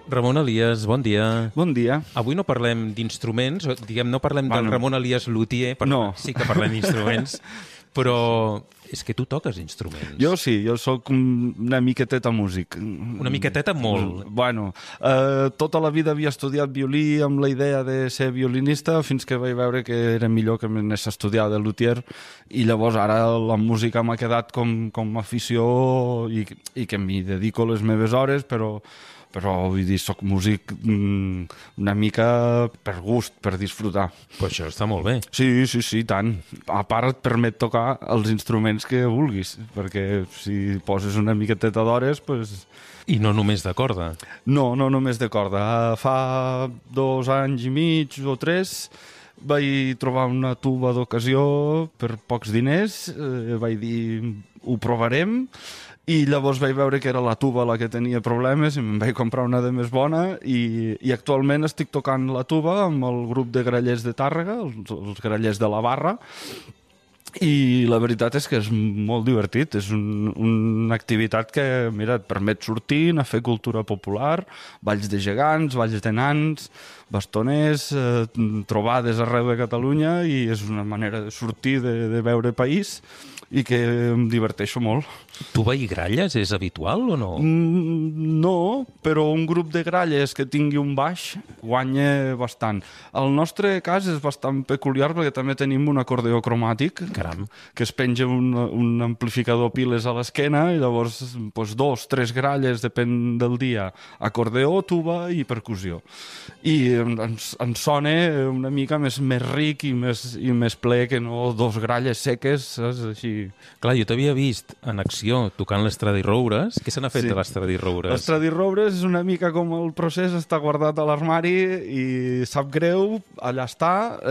Ramon Elias, bon dia. Bon dia. Avui no parlem d'instruments, no parlem del Ramon Elias luthier, No. Sí que parlem d'instruments, però és que tu toques instruments. Jo sí, jo sóc una miqueteta músic. Una miqueteta molt. Bueno, tota la vida havia estudiat violí amb la idea de ser violinista fins que vaig veure que era millor que m'anés a estudiar de luthier i llavors ara la música m'ha quedat com afició i que m'hi dedico les meves hores, però vull dir, soc músic una mica per gust, per disfrutar. Però això està molt bé. Sí, tant. A part et permet tocar els instruments que vulguis, perquè si poses una miqueteta d'hores, doncs... I no només de corda. No només de corda. Fa 2 anys i mig o 3 vaig trobar una tuba d'ocasió per pocs diners, vaig dir, ho provarem, i llavors vaig veure que era la tuba la que tenia problemes i me'n vaig comprar una de més bona i actualment estic tocant la tuba amb el grup de grallers de Tàrrega, els grallers de la Barra, i la veritat és que és molt divertit, és una activitat que, mira, et permet sortir, anar a fer cultura popular, balls de gegants, balls de nans, bastoners, trobades arreu de Catalunya, i és una manera de sortir, de veure país, i que em diverteixo molt. Tuba i gralles és habitual o no? No, però un grup de gralles que tingui un baix guanya bastant. El nostre cas és bastant peculiar perquè també tenim un acordeó cromàtic. Caram. Que es penja un amplificador piles a l'esquena i llavors 2, 3 gralles, depèn del dia, acordeó, tuba i percussió. I ens sona una mica més ric i més ple que no 2 gralles seques, saps? Així. Clar, jo t'havia vist en acció tocant l'Estradi Roures. Què se n'ha fet de l'Estradi Roures? L'Estradi Roures és una mica com el procés, està guardat a l'armari i sap greu, allà està.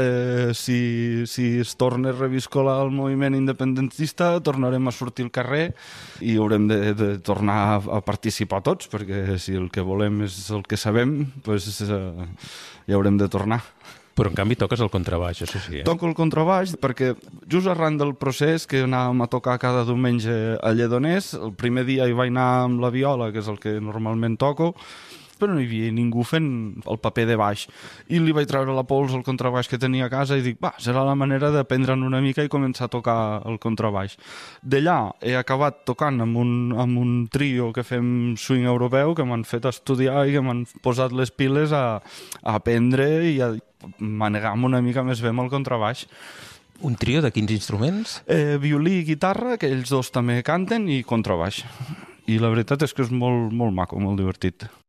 Si es torna a reviscolar el moviment independentista, tornarem a sortir al carrer i haurem de tornar a participar tots, perquè si el que volem és el que sabem, doncs hi haurem de tornar. Però en canvi toques el contrabaix, això sí, Toco el contrabaix perquè just arran del procés que anàvem a tocar cada diumenge a Lledoners, el primer dia hi vaig anar amb la viola, que és el que normalment toco, però no hi havia ningú fent el paper de baix. I li vaig treure la pols al contrabaix que tenia a casa i dic, serà la manera d'aprendre'n una mica i començar a tocar el contrabaix. D'allà he acabat tocant amb un trio que fem swing europeu, que m'han fet estudiar i que m'han posat les piles a aprendre i a manegar-me una mica més bé amb el contrabaix. Un trio de quins instruments? Violí i guitarra, que ells dos també canten, i contrabaix. I la veritat és que és molt, molt maco, molt divertit.